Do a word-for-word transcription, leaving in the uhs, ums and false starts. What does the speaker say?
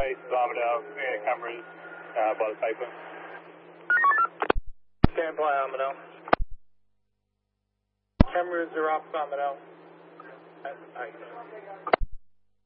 by, Bombadil, uh, cameras uh, by the pipeline. Stand by, Bombadil. Cameras are off, Bombadil. That's the pipeline.